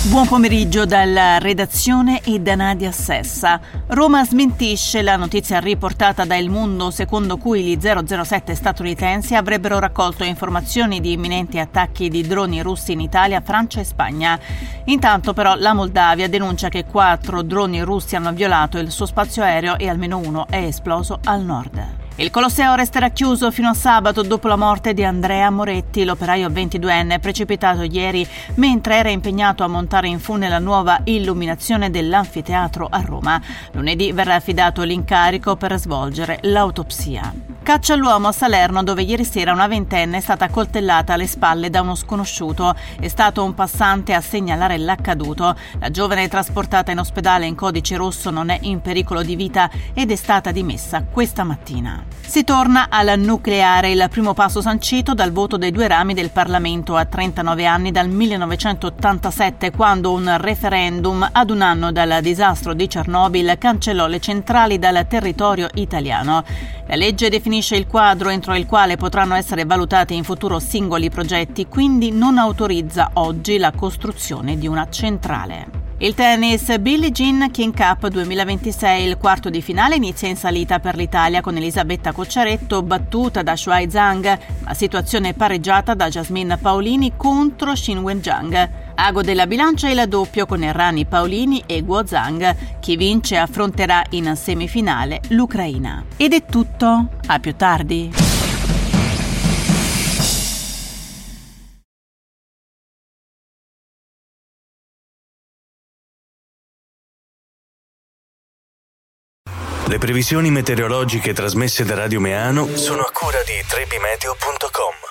Buon pomeriggio dalla redazione e da Nadia Sessa. Roma smentisce la notizia riportata da Il Mundo secondo cui gli 007 statunitensi avrebbero raccolto informazioni di imminenti attacchi di droni russi in Italia, Francia e Spagna. Intanto però la Moldavia denuncia che 4 droni russi hanno violato il suo spazio aereo e almeno uno è esploso al nord. Il Colosseo resterà chiuso fino a sabato dopo la morte di Andrea Moretti, l'operaio 22enne precipitato ieri mentre era impegnato a montare in fune la nuova illuminazione dell'anfiteatro a Roma. Lunedì verrà affidato l'incarico per svolgere l'autopsia. Caccia all'uomo a Salerno, dove ieri sera una ventenne è stata coltellata alle spalle da uno sconosciuto. È stato un passante a segnalare l'accaduto. La giovane trasportata in ospedale in codice rosso non è in pericolo di vita ed è stata dimessa questa mattina. Si torna al nucleare, il primo passo sancito dal voto dei 2 rami del Parlamento a 39 anni dal 1987, quando un referendum ad un anno dal disastro di Chernobyl cancellò le centrali dal territorio italiano. La legge definisce il quadro entro il quale potranno essere valutati in futuro singoli progetti, quindi non autorizza oggi la costruzione di una centrale. Il tennis, Billie Jean King Cup 2026, il quarto di finale inizia in salita per l'Italia con Elisabetta Cocciaretto battuta da Shuai Zhang, ma situazione pareggiata da Jasmine Paolini contro Xin Wenjiang. Ago della bilancia il doppio con Errani Paolini e Guo Zhang. Chi vince affronterà in semifinale l'Ucraina. Ed è tutto, a più tardi. Le previsioni meteorologiche trasmesse da Radio Meano sono a cura di trebimeteo.com.